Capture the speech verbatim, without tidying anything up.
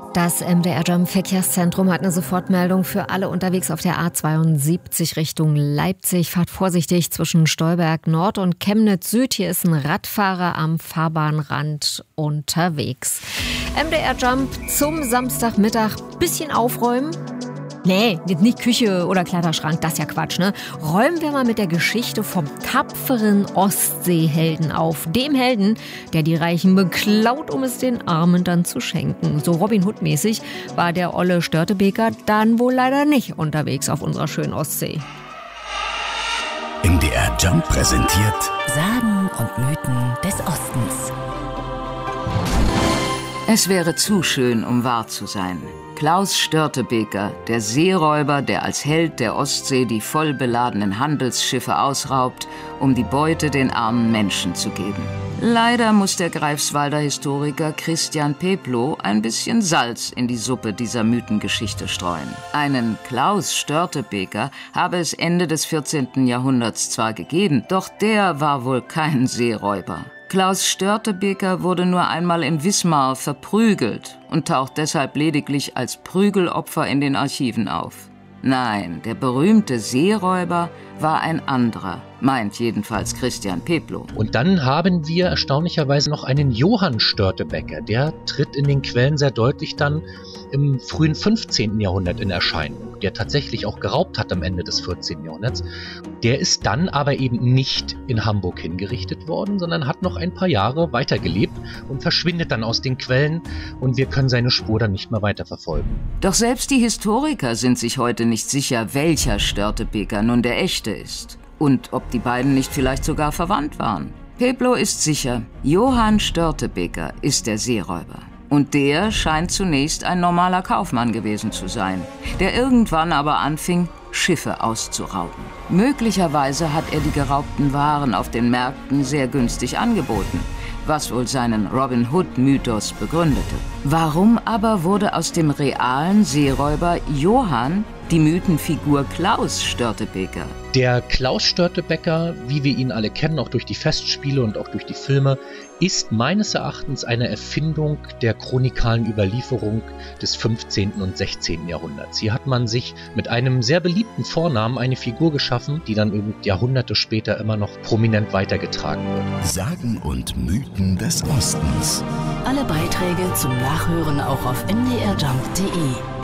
Das M D R Jump Verkehrszentrum hat eine Sofortmeldung für alle unterwegs auf der A zweiundsiebzig Richtung Leipzig. Fahrt vorsichtig zwischen Stolberg Nord und Chemnitz Süd. Hier ist ein Radfahrer am Fahrbahnrand unterwegs. M D R Jump zum Samstagmittag. Bisschen aufräumen. Nee, nicht Küche oder Kleiderschrank, das ist ja Quatsch, ne? Räumen wir mal mit der Geschichte vom tapferen Ostseehelden auf. Dem Helden, der die Reichen beklaut, um es den Armen dann zu schenken. So Robin Hood-mäßig war der olle Störtebeker dann wohl leider nicht unterwegs auf unserer schönen Ostsee. M D R Jump präsentiert Sagen und Mythen des Ostens. Es wäre zu schön, um wahr zu sein. Klaus Störtebeker, der Seeräuber, der als Held der Ostsee die voll beladenen Handelsschiffe ausraubt, um die Beute den armen Menschen zu geben. Leider muss der Greifswalder Historiker Christian Peplow ein bisschen Salz in die Suppe dieser Mythengeschichte streuen. Einen Klaus Störtebeker habe es Ende des vierzehnten Jahrhunderts zwar gegeben, doch der war wohl kein Seeräuber. Klaus Störtebeker wurde nur einmal in Wismar verprügelt und taucht deshalb lediglich als Prügelopfer in den Archiven auf. Nein, der berühmte Seeräuber war ein anderer, meint jedenfalls Christian Peplow. Und dann haben wir erstaunlicherweise noch einen Johann Störtebeker. Der tritt in den Quellen sehr deutlich dann im frühen fünfzehnten Jahrhundert in Erscheinung, der tatsächlich auch geraubt hat am Ende des vierzehnten Jahrhunderts. Der ist dann aber eben nicht in Hamburg hingerichtet worden, sondern hat noch ein paar Jahre weitergelebt und verschwindet dann aus den Quellen und wir können seine Spur dann nicht mehr weiterverfolgen. Doch selbst die Historiker sind sich heute nicht sicher, welcher Störtebeker nun der echte ist und ob die beiden nicht vielleicht sogar verwandt waren. Peplow ist sicher, Johann Störtebeker ist der Seeräuber. Und der scheint zunächst ein normaler Kaufmann gewesen zu sein, der irgendwann aber anfing, Schiffe auszurauben. Möglicherweise hat er die geraubten Waren auf den Märkten sehr günstig angeboten, was wohl seinen Robin Hood-Mythos begründete. Warum aber wurde aus dem realen Seeräuber Johann die Mythenfigur Klaus Störtebeker? Der Klaus Störtebeker, wie wir ihn alle kennen, auch durch die Festspiele und auch durch die Filme, ist meines Erachtens eine Erfindung der chronikalen Überlieferung des fünfzehnten und sechzehnten Jahrhunderts. Hier hat man sich mit einem sehr beliebten Vornamen eine Figur geschaffen, die dann eben Jahrhunderte später immer noch prominent weitergetragen wird. Sagen und Mythen des Ostens. Alle Beiträge zum Nachhören auch auf m d r jump punkt d e.